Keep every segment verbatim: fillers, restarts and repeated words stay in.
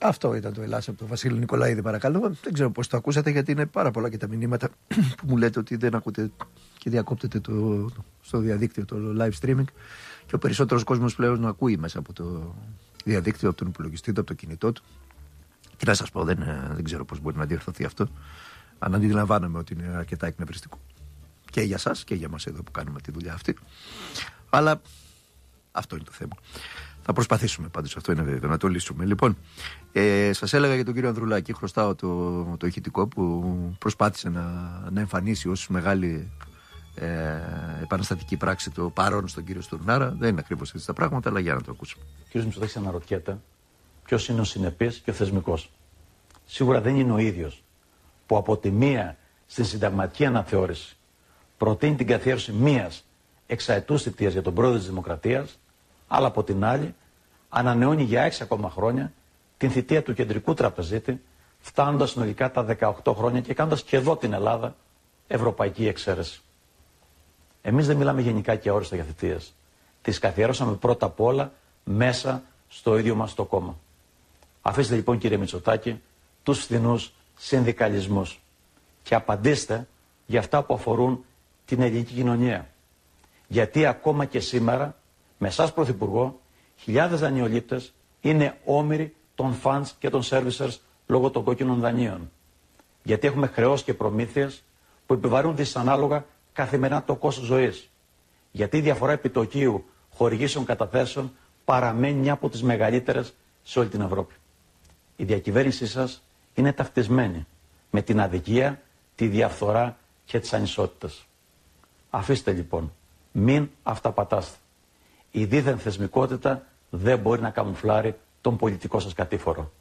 Αυτό ήταν το Ελλάς από τον Βασίλη Νικολαίδη, παρακαλώ. Δεν ξέρω πώς το ακούσατε, γιατί είναι πάρα πολλά και τα μηνύματα που μου λέτε ότι δεν ακούτε και διακόπτετε το, στο διαδίκτυο το live streaming. Και ο περισσότερος κόσμος πλέον να ακούει μέσα από το διαδίκτυο, από τον υπολογιστή του, από το κινητό του. Και να σας πω, δεν, δεν ξέρω πώς μπορεί να διορθωθεί αυτό. Αν αντιλαμβάνομαι ότι είναι αρκετά εκνευριστικό. Και για σας και για μας εδώ που κάνουμε τη δουλειά αυτή. Αλλά αυτό είναι το θέμα. Θα προσπαθήσουμε πάντως, αυτό είναι βέβαιο, να το λύσουμε. Λοιπόν, ε, σας έλεγα για τον κύριο Ανδρουλάκη, χρωστάω το, το ηχητικό που προσπάθησε να, να εμφανίσει ως μεγάλη ε, επαναστατική πράξη το παρόν στον κύριο Στουρνάρα. Δεν είναι ακριβώς έτσι τα πράγματα, αλλά για να το ακούσουμε. Ο κύριος Μητσοτάκης αναρωτιέται ποιος είναι ο συνεπής και ο θεσμικός. Σίγουρα δεν είναι ο ίδιος που από τη μία στην συνταγματική αναθεώρηση προτείνει την καθιέρωση μίας εξαετούς θητείας για τον πρόεδρο της Δημοκρατίας, αλλά από την άλλη ανανεώνει για έξι ακόμα χρόνια την θητεία του κεντρικού τραπεζίτη, φτάνοντας συνολικά τα δεκαοκτώ χρόνια και κάνοντας και εδώ την Ελλάδα ευρωπαϊκή εξαίρεση. Εμείς δεν μιλάμε γενικά και αόριστα για θητείες. Τις καθιέρωσαμε πρώτα απ' όλα μέσα στο ίδιο μας το κόμμα. Αφήστε λοιπόν, κύριε Μητσοτάκη, τους φθηνούς συνδικαλισμούς και απαντήστε για αυτά που αφορούν την ελληνική κοινωνία. Γιατί ακόμα και σήμερα, με εσάς Πρωθυπουργό, χιλιάδες δανειολήπτες είναι όμοιροι των funds και των servicers λόγω των κόκκινων δανείων. Γιατί έχουμε χρεώσεις και προμήθειες που επιβαρύνουν δυσανάλογα καθημερινά το κόστος ζωής. Γιατί η διαφορά επιτοκίου χορηγήσεων καταθέσεων παραμένει μια από τις μεγαλύτερες σε όλη την Ευρώπη. Η διακυβέρνησή σας είναι ταυτισμένη με την αδικία, τη διαφθορά και τις ανισότητες. Αφήστε λοιπόν, μην αυταπατάστε. Η δίθεν θεσμικότητα δεν μπορεί να καμουφλάρει τον πολιτικό σας κατήφορο.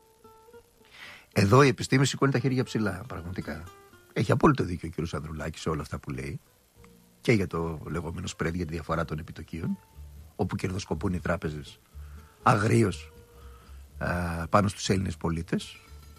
Εδώ η επιστήμη σηκώνει τα χέρια ψηλά, πραγματικά. Έχει απόλυτο δίκιο ο κ. Ανδρουλάκης σε όλα αυτά που λέει και για το λεγόμενο spread, για τη διαφορά των επιτοκίων, όπου κερδοσκοπούν οι τράπεζες αγρίως α, πάνω στους Έλληνες πολίτες,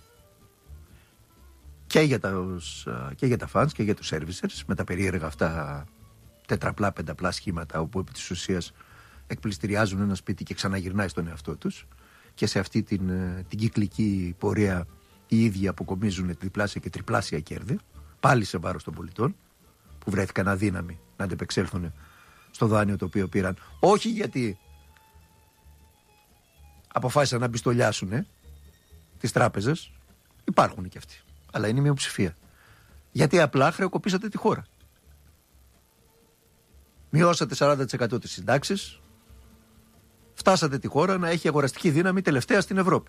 και για, τα, και για τα funds και για τους servicers, με τα περίεργα αυτά τετραπλά, πενταπλά σχήματα, όπου επί της ουσίας εκπληστηριάζουν ένα σπίτι και ξαναγυρνάει στον εαυτό τους, και σε αυτή την, την κυκλική πορεία οι ίδιοι αποκομίζουν διπλάσια και τριπλάσια κέρδη, πάλι σε βάρος των πολιτών, που βρέθηκαν αδύναμοι να αντεπεξέλθουν στο δάνειο το οποίο πήραν, όχι γιατί αποφάσισαν να μπιστολιάσουν ε, τις τράπεζες, υπάρχουν και αυτοί, αλλά είναι η μειοψηφία. Γιατί απλά χρεοκοπήσατε τη χώρα. Μειώσατε σαράντα τοις εκατό τις συντάξεις, φτάσατε τη χώρα να έχει αγοραστική δύναμη τελευταία στην Ευρώπη.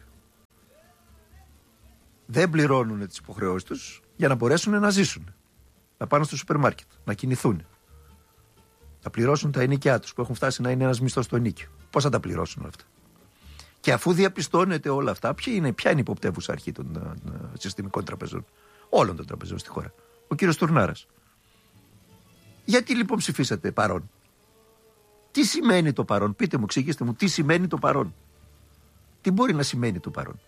Δεν πληρώνουν τις υποχρεώσεις τους για να μπορέσουν να ζήσουν. Να πάνε στο σούπερ μάρκετ, να κινηθούν. Να πληρώσουν τα ενοίκια τους που έχουν φτάσει να είναι ένας μισθός στο ενοίκιο. Πώς θα τα πληρώσουν όλα αυτά? Και αφού διαπιστώνεται όλα αυτά, ποια είναι, ποια είναι η υποπτεύουσα αρχή των, των, των συστημικών τραπεζών, όλων των τραπεζών στη χώρα? Ο κύριος Τουρνάρας. Γιατί λοιπόν ψηφίσατε παρόν? Τι σημαίνει το παρόν? Πείτε μου, εξηγήστε μου, τι σημαίνει το παρόν? Τι μπορεί να σημαίνει το παρόν?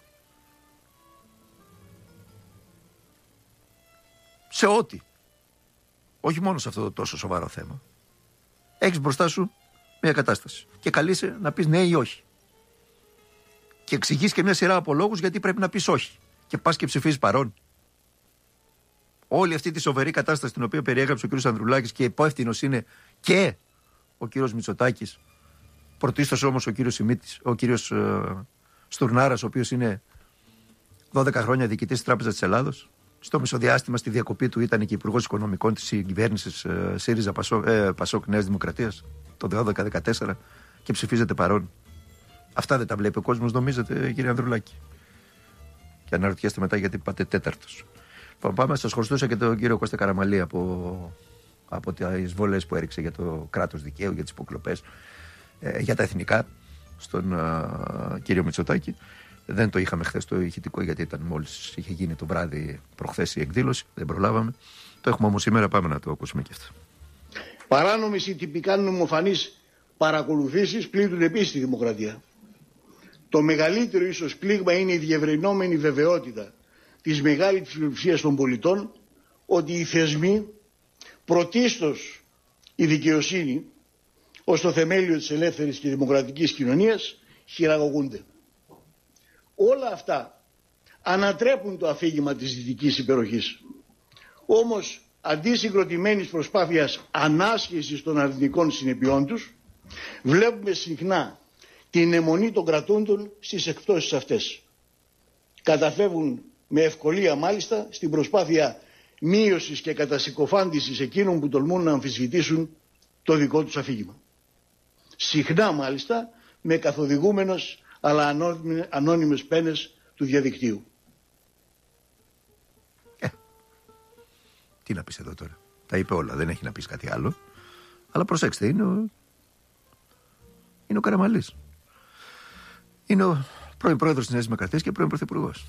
Σε ό,τι. Όχι μόνο σε αυτό το τόσο σοβαρό θέμα. Έχεις μπροστά σου μια κατάσταση και καλείσαι να πεις ναι ή όχι. Και εξηγείς και μια σειρά από λόγους γιατί πρέπει να πεις όχι. Και πας και ψηφίζεις παρόν. Όλη αυτή τη σοβαρή κατάσταση την οποία περιέγραψε ο κ. Ανδρουλάκης, και υπεύθυνος είναι και ο κ. Μητσοτάκης, πρωτίστως όμως ο κ. Σιμίτης, ο κ. Ε, Στουρνάρας, ο οποίος είναι δώδεκα χρόνια διοικητής της Τράπεζας της Ελλάδος. Στο μεσοδιάστημα, στη διακοπή του, ήταν και υπουργός οικονομικών της κυβέρνησης ε, ΣΥΡΙΖΑ Πασόκ, ε, Πασόκ Νέας Δημοκρατίας το δώδεκα δεκατέσσερα, και ψηφίζεται παρόν. Αυτά δεν τα βλέπει ο κόσμος, νομίζετε, κύριε Ανδρουλάκη? Και αναρωτιέστε μετά γιατί πάτε τέταρτος. Πάμε, σας χρωστούσα και τον κύριο Κώστα Καραμαλή από, από τις βολές που έριξε για το κράτος δικαίου, για τις υποκλοπές, ε, για τα εθνικά, στον ε, κύριο Μητσοτάκη. Δεν το είχαμε χθες το ηχητικό, γιατί ήταν μόλις είχε γίνει το βράδυ προχθές η εκδήλωση, δεν προλάβαμε. Το έχουμε όμως σήμερα, πάμε να το ακούσουμε και αυτό. Παράνομες ή τυπικά νομοφανείς παρακολουθήσεις πλήττουν επίσης τη δημοκρατία. Το μεγαλύτερο ίσως πλήγμα είναι η διευρυνόμενη βεβαιότητα της μεγάλης πλειοψηφίας των πολιτών ότι οι θεσμοί, πρωτίστως η δικαιοσύνη, ως το θεμέλιο της ελεύθερης και δημοκρατικής κοινωνίας, χειραγωγούνται. Όλα αυτά ανατρέπουν το αφήγημα της δυτικής υπεροχής. Όμως, αντί συγκροτημένης προσπάθειας ανάσχεσης των αρνητικών συνεπειών τους, βλέπουμε συχνά την αιμονή των κρατούντων στις εκπτώσεις αυτές. Καταφεύγουν με ευκολία μάλιστα στην προσπάθεια μείωσης και κατασυκοφάντησης εκείνων που τολμούν να αμφισβητήσουν το δικό τους αφήγημα. Συχνά μάλιστα με καθοδηγούμενος αλλά ανώνυμες πένες του διαδικτύου. Ε, τι να πεις εδώ τώρα. Τα είπε όλα, δεν έχει να πεις κάτι άλλο. Αλλά προσέξτε, είναι ο, είναι ο Καραμανλής. Είναι ο πρώην πρόεδρος της Νέας Δημοκρατίας και πρώην πρωθυπουργός.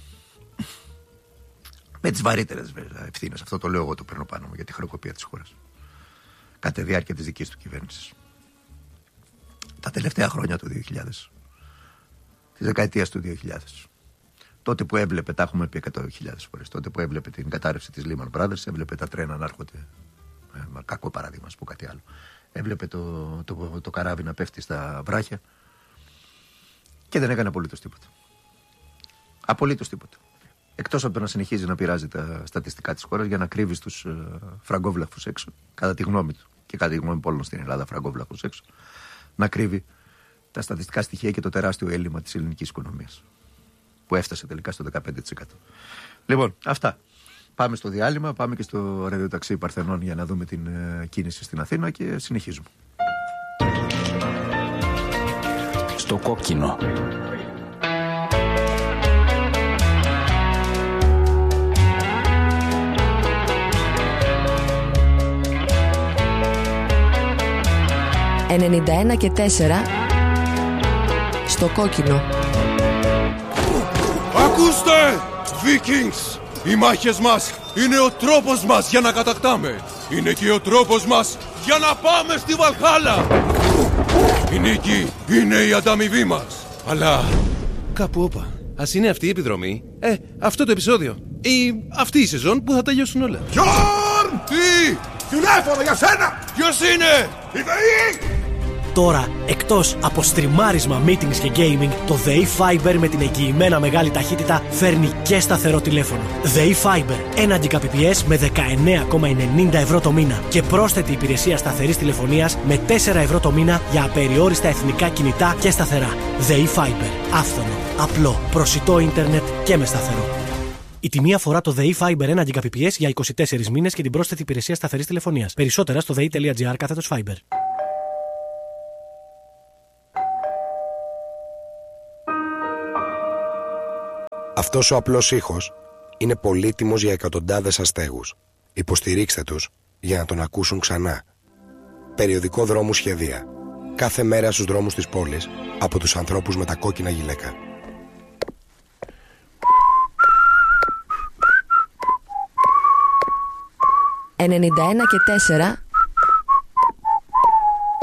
Με τις βαρύτερες ευθύνες. Αυτό το λέω εγώ, το παίρνω πάνω μου για τη χρεοκοπία της χώρας. Κατά τη διάρκεια της δικής του κυβέρνησης. Τα τελευταία χρόνια του δύο χιλιάδες. Της δεκαετίας του δύο χιλιάδες. Τότε που έβλεπε, τα έχουμε πει εκατό χιλιάδες φορές, τότε που έβλεπε την κατάρρευση της Lehman Brothers, έβλεπε τα τρένα να έρχονται. Ε, κακό παράδειγμα, ας πω κάτι άλλο. Έβλεπε το, το, το, το καράβι να πέφτει στα βράχια και δεν έκανε απολύτως τίποτα. Απολύτως τίποτα. Εκτός από το να συνεχίζει να πειράζει τα στατιστικά της χώρας για να κρύβει στους ε, φραγκόβλαχους έξω, κατά τη γνώμη του και κατά τη γνώμη πολλών στην Ελλάδα, φραγκόβλαχους έξω, να κρύβει τα στατιστικά στοιχεία και το τεράστιο έλλειμμα της ελληνικής οικονομίας, που έφτασε τελικά στο δεκαπέντε τοις εκατό. Λοιπόν, αυτά. Πάμε στο διάλειμμα, πάμε και στο ραδιοταξί Παρθενών για να δούμε την ε, κίνηση στην Αθήνα και συνεχίζουμε. Στο κόκκινο. ενενήντα ένα και τέσσερα στο κόκκινο. Ακούστε, Vikings! Οι μάχες μας είναι ο τρόπος μας για να κατακτάμε. Είναι και ο τρόπος μας για να πάμε στη Βαλχάλα. Η νίκη είναι η ανταμοιβή μας. Αλλά κάπου όπα, ας είναι αυτή η επιδρομή, ε, αυτό το επεισόδιο ή αυτή η σεζόν που θα τελειώσουν όλα. Γιόρν! Τι! Τηλέφωνο για σένα! Ποιος είναι? Η ΔΕΗ! Τώρα, εκτός από στριμάρισμα, meetings και gaming, το ΔΕΗ Fiber με την εγγυημένα μεγάλη ταχύτητα φέρνει και σταθερό τηλέφωνο. ΔΕΗ Fiber, ένα Gbps με δεκαεννέα κόμμα ενενήντα ευρώ το μήνα και πρόσθετη υπηρεσία σταθερής τηλεφωνίας με τέσσερα ευρώ το μήνα για απεριόριστα εθνικά κινητά και σταθερά. ΔΕΗ Fiber, άφθονο, απλό, προσιτό ίντερνετ και με σταθερό. Η τιμή αφορά το ΔΕΗ Fiber ένα Gbps για είκοσι τέσσερις μήνες και την πρόσθετη υπηρεσία σταθερής τηλεφωνίας. Περισσότερα στο δei.gr κάθετος Fiber. Αυτός ο απλός ήχος είναι πολύτιμος για εκατοντάδες αστέγους. Υποστηρίξτε τους για να τον ακούσουν ξανά. Περιοδικό δρόμου Σχεδία. Κάθε μέρα στους δρόμους της πόλης από τους ανθρώπους με τα κόκκινα γυλαίκα. ενενήντα ένα και τέσσερα